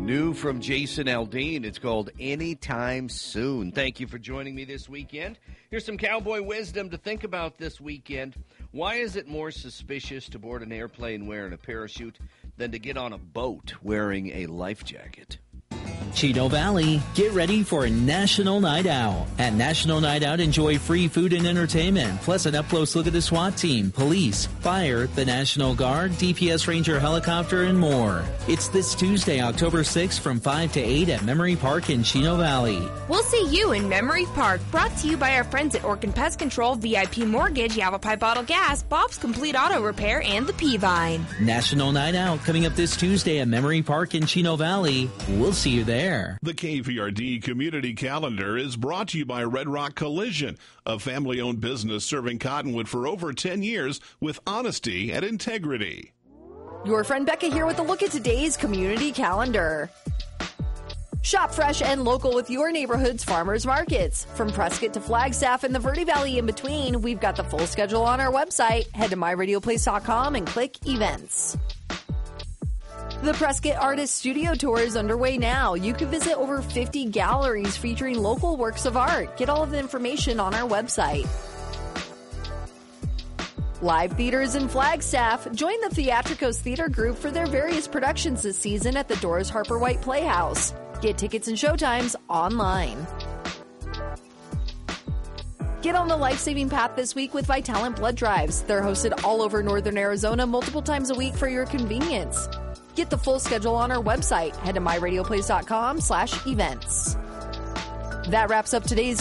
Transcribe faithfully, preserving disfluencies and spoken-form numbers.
New from Jason Aldean. It's called Anytime Soon. Thank you for joining me this weekend. Here's some cowboy wisdom to think about this weekend. Why is it more suspicious to board an airplane wearing a parachute than to get on a boat wearing a life jacket? Chino Valley, get ready for a National Night Out. At National Night Out, enjoy free food and entertainment, plus an up-close look at the SWAT team, police, fire, the National Guard, D P S Ranger helicopter, and more. It's this Tuesday, October sixth from five to eight at Memory Park in Chino Valley. We'll see you in Memory Park, brought to you by our friends at Orkin Pest Control, V I P Mortgage, Yavapai Bottle Gas, Bob's Complete Auto Repair, and the P-Vine. National Night Out coming up this Tuesday at Memory Park in Chino Valley. We'll see you there. The K V R D Community Calendar is brought to you by Red Rock Collision, a family-owned business serving Cottonwood for over ten years with honesty and integrity. Your friend Becca here with a look at today's community calendar. Shop fresh and local with your neighborhood's farmers markets. From Prescott to Flagstaff and the Verde Valley in between, we've got the full schedule on our website. Head to my radio place dot com and click events. The Prescott Artist Studio Tour is underway now. You can visit over fifty galleries featuring local works of art. Get all of the information on our website. Live theaters in Flagstaff. Join the Theatricos Theater Group for their various productions this season at the Doris Harper White Playhouse. Get tickets and showtimes online. Get on the life-saving path this week with Vitalant Blood Drives. They're hosted all over northern Arizona multiple times a week for your convenience. Get the full schedule on our website. Head to my radio place dot com slash events. That wraps up today's